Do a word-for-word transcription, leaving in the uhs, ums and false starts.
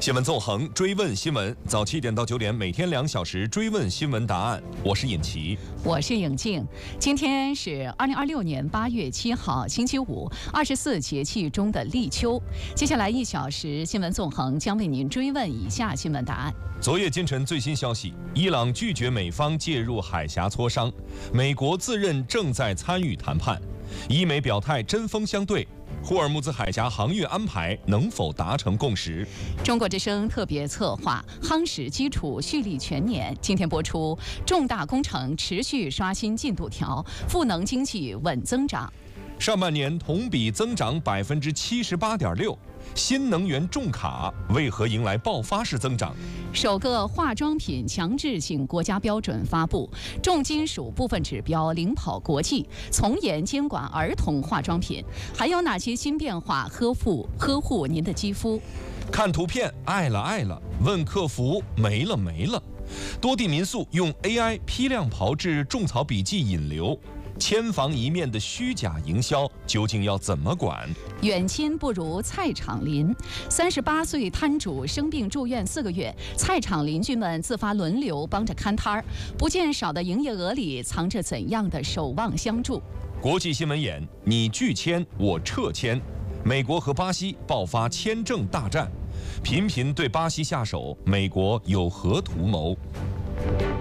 新闻纵横，追问新闻，早七点到九点，每天两小时追问新闻答案。我是尹奇， 我是颖静。今天是二零二六年八月七号，星期五，二十四节气中的立秋。接下来一小时，新闻纵横将为您追问以下新闻答案。 昨夜今晨最新消息，伊朗拒绝美方介入海峡磋商，美国自认正在参与谈判，伊美表态针锋相对。霍尔木兹海峡航运安排能否达成共识？ 中国之声特别策划夯实基础蓄力全年，今天播出。重大工程持续刷新进度条，赋能经济稳增长。 上半年同比增长百分之七十八点六，新能源重卡为何迎来爆发式增长？ 首个化妆品强制性国家标准发布，重金属部分指标领跑国际，从严监管儿童化妆品。还有哪些新变化呵护呵护您的肌肤？ 看图片爱了爱了，问客服没了没了。多地民宿用 A I 批量炮制种草笔记引流。千房一面的虚假营销究竟要怎么管？ 远亲不如菜场邻。三十八岁摊主生病住院四个月，菜场邻居们自发轮流帮着看摊儿，不见少的营业额里藏着怎样的守望相助？ 国际新闻眼，你拒签我撤签。美国和巴西爆发签证大战，频频对巴西下手，美国有何图谋？